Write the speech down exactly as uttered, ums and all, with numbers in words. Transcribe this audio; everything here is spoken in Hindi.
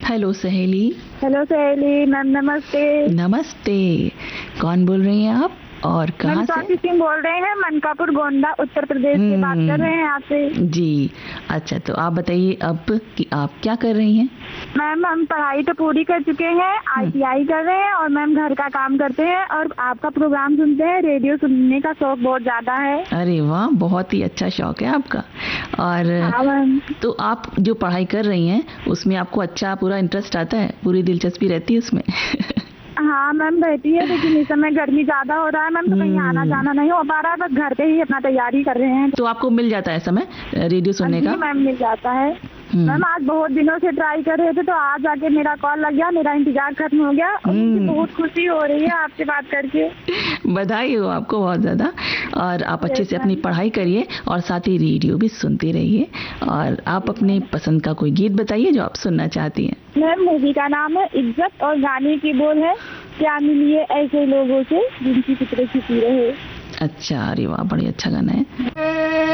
हेलो सहेली। हेलो सहेली मैम, नमस्ते। नमस्ते, कौन बोल रही हैं आप और कहाँ से? स्वाति सिंह बोल रहे हैं, मनकापुर गोंडा उत्तर प्रदेश से बात कर रहे हैं आपसे। जी अच्छा, तो आप बताइए अब कि आप क्या कर रही हैं? मैम हम पढ़ाई तो पूरी कर चुके हैं, आईटीआई कर रहे हैं और मैम घर का काम करते हैं और आपका प्रोग्राम सुनते हैं। रेडियो सुनने का शौक बहुत ज्यादा है। अरे वाह, बहुत ही अच्छा शौक है आपका। और हाँ मैम। तो आप जो पढ़ाई कर रही हैं उसमें आपको अच्छा पूरा इंटरेस्ट आता है, पूरी दिलचस्पी रहती है उसमें? हाँ मैम रहती है, लेकिन इस समय गर्मी ज्यादा हो रहा है मैम, तो कहीं आना जाना नहीं हो पा रहा है, बस घर पे ही अपना तैयारी कर रहे हैं। तो आपको मिल जाता है समय रेडियो सुनने का? मैम मिल जाता है मैम। आज बहुत दिनों से ट्राई कर रहे थे तो आज आके मेरा कॉल लग गया, मेरा इंतजार खत्म हो गया और मुझे बहुत खुशी हो रही है आपसे बात करके। बधाई हो आपको बहुत ज्यादा। और आप अच्छे से अपनी पढ़ाई करिए और साथ ही रेडियो भी सुनते रहिए। और आप अपने पसंद का कोई गीत बताइए जो आप सुनना चाहती हैं। मैम मूवी का नाम है इज्जत और गाने की बोल है क्या मिलिए ऐसे लोगों से जिनकी फिक्र छुपी रहे। अच्छा, अरे वाह, बड़ी अच्छा गाना है।